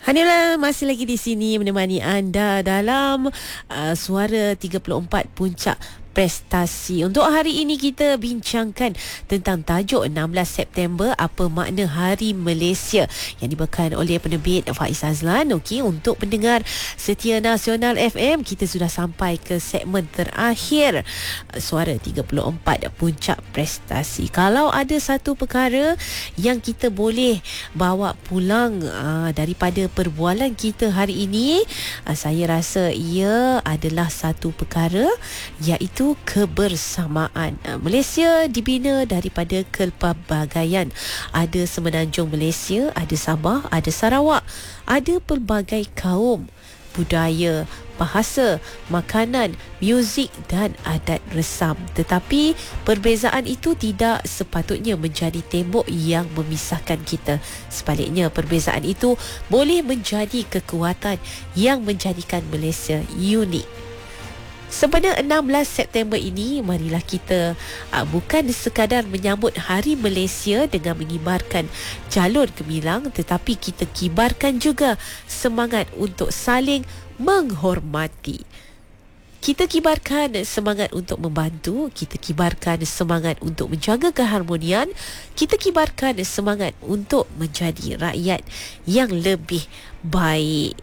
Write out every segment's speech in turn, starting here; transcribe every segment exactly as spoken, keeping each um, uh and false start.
Hanila masih lagi di sini menemani anda dalam uh, Suara tiga puluh empat Puncak Prestasi. Untuk hari ini kita bincangkan tentang tajuk enam belas September, apa makna Hari Malaysia, yang dibawakan oleh penerbit Faiz Azlan. Okey, untuk pendengar setia Nasional F M, kita sudah sampai ke segmen terakhir Suara tiga puluh empat Puncak Prestasi. Kalau ada satu perkara yang kita boleh bawa pulang aa, daripada perbualan kita hari ini, aa, saya rasa ia adalah satu perkara, iaitu kebersamaan. Malaysia dibina daripada kepelbagaian. Ada Semenanjung Malaysia, ada Sabah, ada Sarawak, ada pelbagai kaum, budaya, bahasa, makanan, muzik dan adat resam. Tetapi perbezaan itu tidak sepatutnya menjadi tembok yang memisahkan kita. Sebaliknya, perbezaan itu boleh menjadi kekuatan yang menjadikan Malaysia unik. Sepada enam belas September ini, marilah kita uh, bukan sekadar menyambut Hari Malaysia dengan mengibarkan jalur gemilang, tetapi kita kibarkan juga semangat untuk saling menghormati. Kita kibarkan semangat untuk membantu, kita kibarkan semangat untuk menjaga keharmonian, kita kibarkan semangat untuk menjadi rakyat yang lebih baik.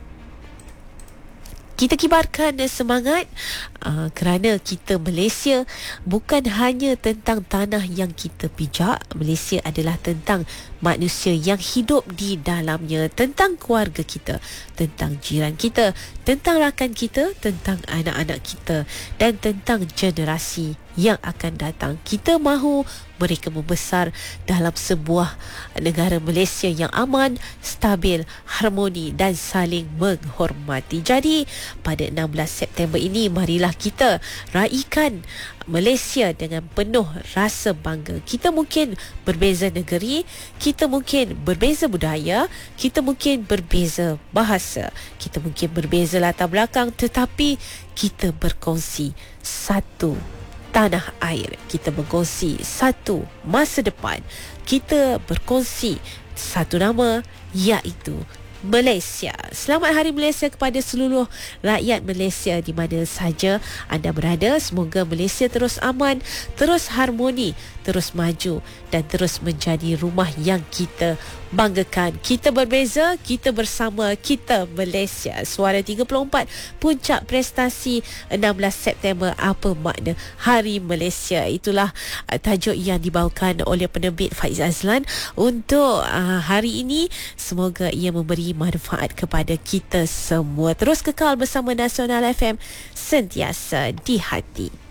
Kita kibarkan semangat uh, kerana kita Malaysia bukan hanya tentang tanah yang kita pijak. Malaysia adalah tentang manusia yang hidup di dalamnya, tentang keluarga kita, tentang jiran kita, tentang rakan kita, tentang anak-anak kita dan tentang generasi yang akan datang. Kita mahu mereka membesar dalam sebuah negara Malaysia yang aman, stabil, harmoni dan saling menghormati. Jadi pada enam belas September ini, marilah kita raikan Malaysia dengan penuh rasa bangga. Kita mungkin berbeza negeri, kita mungkin berbeza budaya, kita mungkin berbeza bahasa, kita mungkin berbeza latar belakang, tetapi kita berkongsi satu tanah air, kita berkongsi satu masa depan, kita berkongsi satu nama, iaitu Malaysia. Selamat Hari Malaysia kepada seluruh rakyat Malaysia di mana saja anda berada. Semoga Malaysia terus aman, terus harmoni, terus maju dan terus menjadi rumah yang kita banggakan. Kita berbeza, kita bersama, kita Malaysia. Suara tiga puluh empat Puncak Prestasi enam belas September, apa makna Hari Malaysia. Itulah uh, tajuk yang dibawakan oleh penerbit Faiz Azlan untuk uh, hari ini. Semoga ia memberi manfaat kepada kita semua. Terus kekal bersama Nasional F M, sentiasa di hati.